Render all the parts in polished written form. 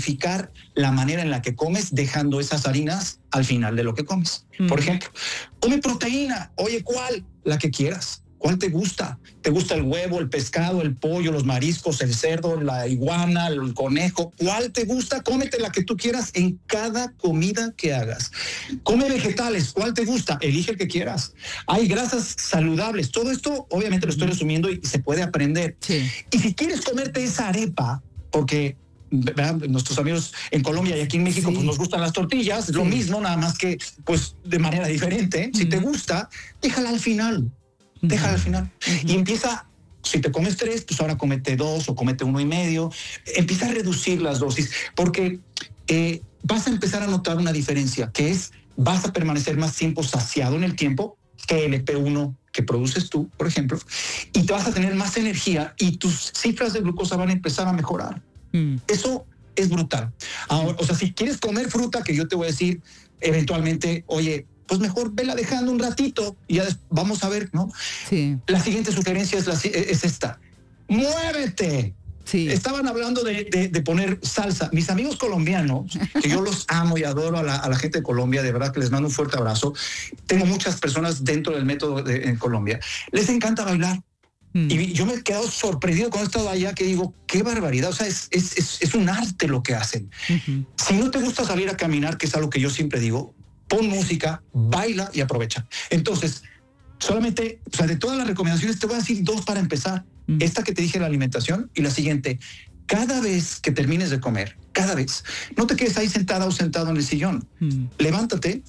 modificar la manera en la que comes, dejando esas harinas al final de lo que comes. Por ejemplo, come proteína. Oye, ¿cuál? La que quieras. ¿Cuál te gusta? ¿Te gusta el huevo, el pescado, el pollo, los mariscos, el cerdo, la iguana, el conejo? ¿Cuál te gusta? Cómete la que tú quieras en cada comida que hagas. Come vegetales. ¿Cuál te gusta? Elige el que quieras. Hay grasas saludables. Todo esto, obviamente, lo estoy resumiendo y se puede aprender. Sí. Y si quieres comerte esa arepa, porque ¿verdad? Nuestros amigos en Colombia y aquí en México pues nos gustan las tortillas, lo mismo, nada más que pues de manera diferente. Si te gusta, déjala al final. Déjala al final. Y empieza, si te comes 3, pues ahora comete 2 o comete 1.5. Empieza a reducir las dosis, porque vas a empezar a notar una diferencia, que es, vas a permanecer más tiempo saciado en el tiempo que el EP1 que produces tú, por ejemplo, y te vas a tener más energía y tus cifras de glucosa van a empezar a mejorar. Eso es brutal. Ahora, o sea, si quieres comer fruta, que yo te voy a decir eventualmente, oye, pues mejor vela dejando un ratito y ya vamos a ver, ¿no? Sí. La siguiente sugerencia es esta. ¡Muévete! Sí. Estaban hablando de poner salsa. Mis amigos colombianos, que yo los amo y adoro a la gente de Colombia, de verdad que les mando un fuerte abrazo. Tengo muchas personas dentro del método en Colombia. Les encanta bailar. Y yo me he quedado sorprendido cuando he estado allá, que digo, qué barbaridad. O sea, es un arte lo que hacen. Si no te gusta salir a caminar, que es algo que yo siempre digo, pon música, baila y aprovecha. Entonces, solamente, o sea, de todas las recomendaciones, te voy a decir 2 para empezar. Esta que te dije, la alimentación, y la siguiente. Cada vez que termines de comer, cada vez, no te quedes ahí sentada o sentado en el sillón. Levántate,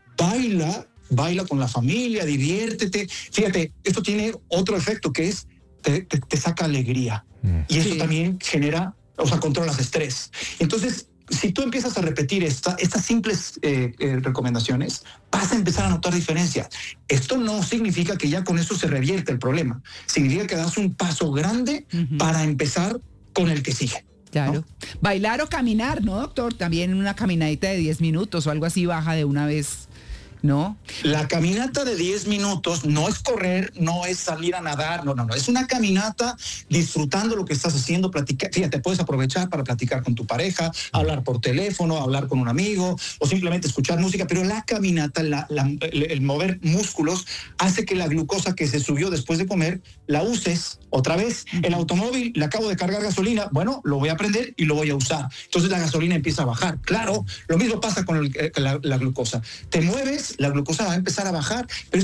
baila con la familia, diviértete. Fíjate, esto tiene otro efecto, que es, te saca alegría. Y eso también genera, o sea, controlas estrés. Entonces, si tú empiezas a repetir estas simples recomendaciones, vas a empezar a notar diferencia. Esto no significa que ya con eso se revierte el problema. Significa que das un paso grande para empezar con el que sigue. Claro. ¿No? Bailar o caminar, ¿no, doctor? También una caminadita de 10 minutos o algo así baja de una vez, ¿no? La caminata de 10 minutos no es correr, no es salir a nadar, no. Es una caminata disfrutando lo que estás haciendo, platicar. Fíjate, puedes aprovechar para platicar con tu pareja, hablar por teléfono, hablar con un amigo o simplemente escuchar música, pero la caminata, el mover músculos hace que la glucosa que se subió después de comer la uses otra vez. El automóvil, le acabo de cargar gasolina, bueno, lo voy a prender y lo voy a usar. Entonces la gasolina empieza a bajar. Claro, lo mismo pasa con la glucosa. Te mueves, la glucosa va a empezar a bajar, pero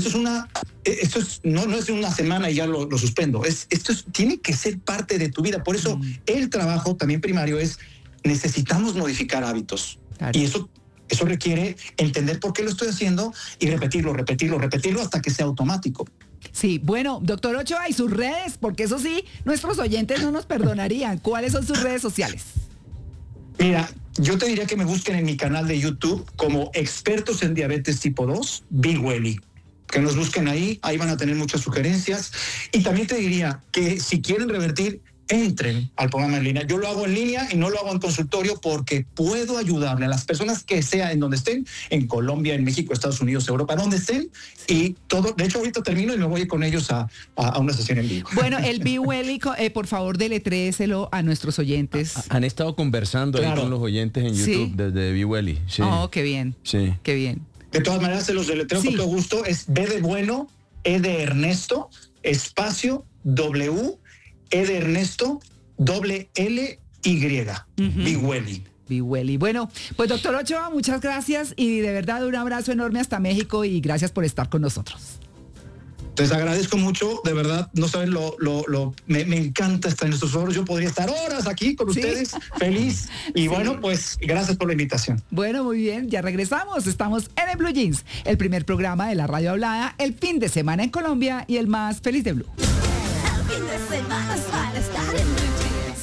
no es de una semana y ya lo suspendo. Tiene que ser parte de tu vida. Por eso el trabajo también primario es, necesitamos modificar hábitos. Claro. Y eso requiere entender por qué lo estoy haciendo y repetirlo hasta que sea automático. Sí, bueno, doctor Ochoa, y sus redes, porque eso sí, nuestros oyentes no nos perdonarían. ¿Cuáles son sus redes sociales? Mira, yo te diría que me busquen en mi canal de YouTube como Expertos en Diabetes Tipo 2, BeWelly. Que nos busquen ahí van a tener muchas sugerencias. Y también te diría que si quieren revertir, entren al programa en línea. Yo lo hago en línea y no lo hago en consultorio porque puedo ayudarle a las personas que sea en donde estén, en Colombia, en México, Estados Unidos, Europa, donde estén, y todo. De hecho, ahorita termino y me voy con ellos a una sesión en vivo. Bueno, el BeWelly, por favor, deletréselo a nuestros oyentes. Han estado conversando ahí con los oyentes en YouTube desde BeWelly. Sí. Oh, qué bien. Sí. Qué bien. De todas maneras, se los deletreo con todo gusto. Es B de bueno, E de Ernesto, espacio, W, E de Ernesto, doble L, Y. BeWelly. BeWelly. Bueno, pues doctor Ochoa, muchas gracias y de verdad un abrazo enorme hasta México y gracias por estar con nosotros. Les agradezco mucho, de verdad, no saben me encanta estar en estos foros. Yo podría estar horas aquí con ustedes, feliz. Y bueno, pues gracias por la invitación. Bueno, muy bien, ya regresamos. Estamos en el Blue Jeans, el primer programa de la radio hablada, el fin de semana en Colombia y el más feliz de Blue. El fin de semana es para estar en Blue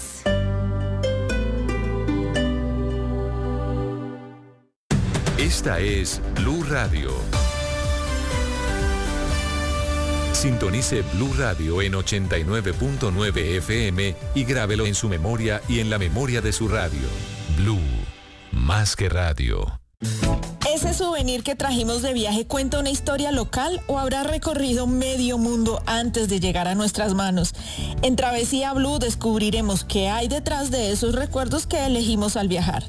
Jeans. Esta es Blue Radio. Sintonice Blue Radio en 89.9 FM y grábelo en su memoria y en la memoria de su radio. Blue, más que radio. ¿Ese souvenir que trajimos de viaje cuenta una historia local o habrá recorrido medio mundo antes de llegar a nuestras manos? En Travesía Blue descubriremos qué hay detrás de esos recuerdos que elegimos al viajar.